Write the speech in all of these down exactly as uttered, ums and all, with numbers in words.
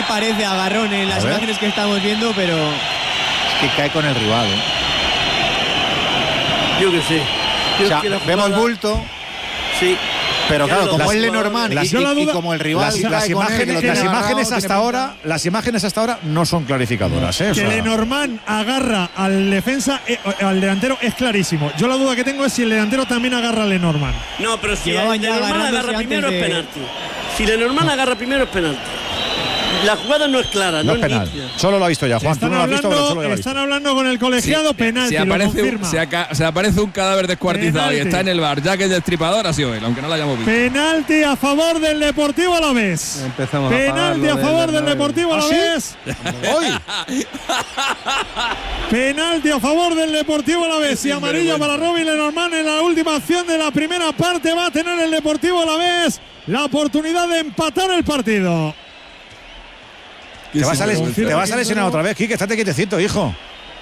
parece agarrón en las imágenes que estamos viendo, pero... Es que cae con el rival, ¿eh? Yo que sé. Yo O sea, que la vemos jugada... bulto. Sí. Pero Ya claro, los como es jugadores- Lenormand Las- y, y- yo la y duda- como el rival las, cae las con él, imágenes, que lo las tiene agarrado, imágenes hasta tiene ahora, pinta. las imágenes hasta ahora no son clarificadoras, ¿eh? O Que sea, Lenormand agarra al defensa, eh, al delantero es clarísimo. Yo la duda que tengo es si el delantero también agarra a Lenormand. No, pero si Llevaban el ya Lenormand agarrándose agarra antes primero de- es penalti. Si Lenormand agarra primero es penalti. La jugada no es clara, no no, es penal. nítida. Solo lo ha visto ya, Juan. Tú Están, no lo has visto, pero hablando, solo ya lo has están visto. hablando con el colegiado, penalti, Si lo aparece, un, confirma. si aca- si aparece un cadáver descuartizado Penalti. y está en el bar, ya que es destripador, ha sido él, aunque no lo hayamos visto. Penalti a favor del Deportivo Alavés. Empezamos a Penalti pagarlo a del favor del Bernabéu. Deportivo ¿Ah, sí? Alavés. ¡Hoy! Penalti a favor del Deportivo Alavés y amarilla para Robin Lenormand en la última acción de la primera parte. Va a tener el Deportivo Alavés la oportunidad de empatar el partido. Te vas, a les- confirma te vas a que lesionar no. otra vez, Quique, estate quietecito, hijo.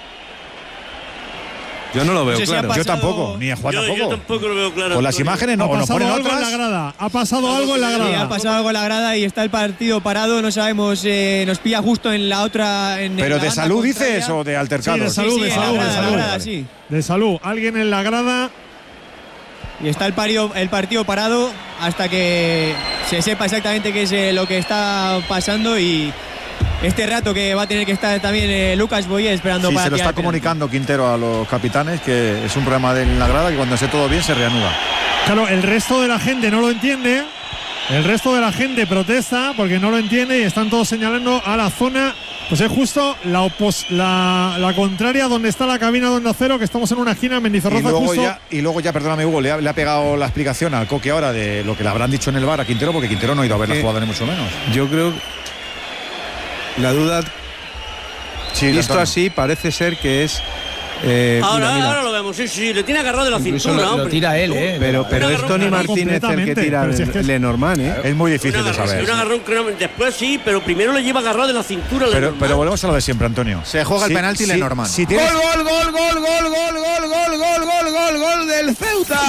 Yo no lo veo No sé si ha claro. Yo pasado- tampoco, ni a Juan Yo, yo tampoco. tampoco lo veo claro. Con las Antonio. imágenes no, Ha o nos pasado ponen algo en la otras. grada. Ha pasado algo en la Sí, ha grada. pasado algo en la grada y está el partido parado. No sabemos, eh, nos pilla justo en la otra. En ¿Pero la de banda salud contraria. dices o de altercados? Sí, de salud, Sí, sí, de en la salud, grada, de en la salud. grada, sí. De salud. Alguien en la grada. Y está el partido, el partido parado hasta que se sepa exactamente qué es eh, lo que está pasando y este rato que va a tener que estar también eh, Lucas Boye esperando Sí, para se lo tirar está el penalti. comunicando Quintero a los capitanes que es un problema de la grada que cuando esté todo bien se reanuda. Claro, el resto de la gente no lo entiende. El resto de la gente protesta porque no lo entiende y están todos señalando a la zona. Pues es justo la, opos, la, la contraria donde está la cabina de Onda Cero, que estamos en una esquina en Y Mendizorroza luego, justo. ya, y luego ya, perdóname Hugo, le ha, le ha pegado la explicación al Coque ahora de lo que le habrán dicho en el bar a Quintero, porque Quintero no ha ido a ver la ¿Qué? jugada ni mucho menos. Yo creo la duda, Sí, visto Antonio. así, parece ser que es. Eh, Ahora, mira, mira. ahora lo vemos, sí, sí, le tiene agarrado de la Incluso cintura, lo, lo hombre. tira él, ¿eh? Pero, pero Un es agarrón Tony claro, Martínez el que completamente, tira pero si es que es- Lenormand, ¿eh? Es muy Un difícil de agarrón, saber. un agarrón que- después sí, pero primero le lleva agarrado de la cintura. Pero, Lenormand. pero volvemos a lo de siempre, Antonio. Se juega el penalti Lenormand. Si tienes, Gol, gol, gol, gol, gol, gol, gol, gol, gol, gol, gol, gol del Ceuta.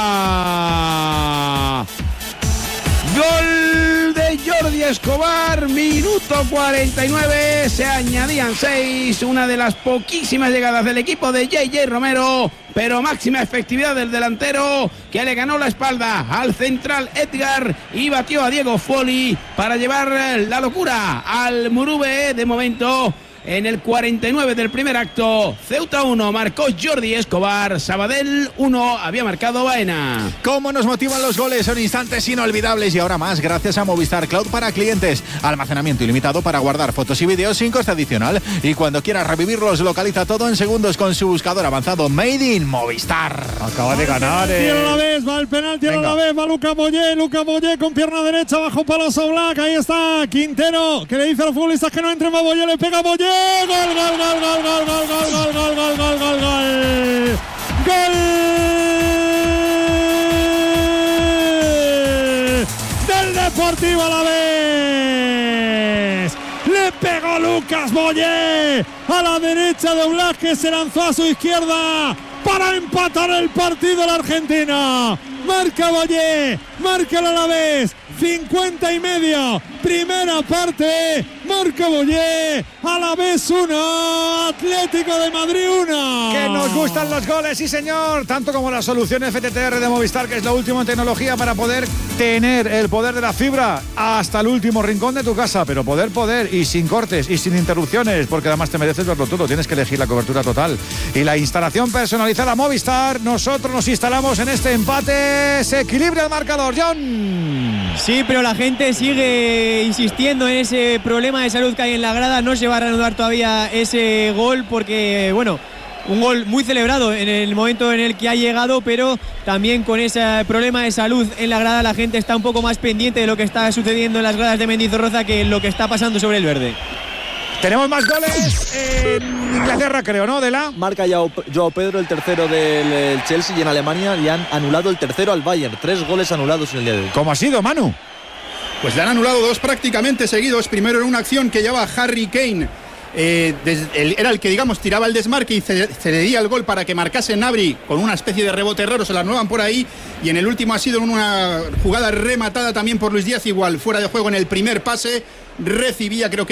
Gol de Jordi Escobar, minuto cuarenta y nueve, se añadían seis, una de las poquísimas llegadas del equipo de J J Romero, pero máxima efectividad del delantero que le ganó la espalda al central Edgar y batió a Diego Foli para llevar la locura al Murube. De momento, en el cuarenta y nueve del primer acto, Ceuta uno, marcó Jordi Escobar, Sabadell uno, había marcado Baena. ¿Cómo nos motivan los goles? Son instantes inolvidables y ahora más gracias a Movistar Cloud para clientes. Almacenamiento ilimitado para guardar fotos y vídeos sin coste adicional. Y cuando quieras revivirlos, localiza todo en segundos con su buscador avanzado Made in Movistar. acaba de ganar. Penalti a la Eh, vez, va el penalti a Venga. la vez, va Luca Boyé, Luca Boyé con pierna derecha bajo Paloso Black, ahí está Quintero, que le dice a los futbolistas que no entren, va Boyé, le pega Boyé, gol, gol, gol, gol, gol, gol, gol, gol, gol, gol, gol, gol, gol, gol del Deportivo Alavés. Le pegó Lucas Boyé a la derecha de Black, que se lanzó a su izquierda para empatar el partido la Argentina. Marca Boyé, marca el Alavés, cincuenta y medio, primera parte, marca Boyé, Alavés uno, Atlético de Madrid uno. Que nos gustan los goles, sí señor, tanto como las soluciones F T T R de Movistar, que es la última en tecnología para poder tener el poder de la fibra hasta el último rincón de tu casa, pero poder, poder, y sin cortes y sin interrupciones, porque además te mereces verlo todo, tienes que elegir la cobertura total. Y la instalación personalizada Movistar, nosotros nos instalamos en este empate, se equilibra el marcador, John. Sí, pero la gente sigue insistiendo en ese problema de salud que hay en la grada. No se va a reanudar todavía ese gol porque, bueno, un gol muy celebrado en el momento en el que ha llegado, pero también con ese problema de salud en la grada la gente está un poco más pendiente de lo que está sucediendo en las gradas de Mendizorroza que lo que está pasando sobre el verde. Tenemos más goles en Inglaterra, creo, ¿no? De la Marca Joao, Joao Pedro el tercero del el Chelsea y en Alemania le han anulado el tercero al Bayern. Tres goles anulados en el día de hoy. ¿Cómo ha sido, Manu? Pues le han anulado dos prácticamente seguidos. Primero en una acción que llevaba Harry Kane. Eh, des, el, era el que, digamos, tiraba el desmarque y cedía el gol para que marcase Gnabry con una especie de rebote raro, se la anulan por ahí. Y en el último ha sido una jugada rematada también por Luis Díaz, igual fuera de juego en el primer pase. Recibía, creo que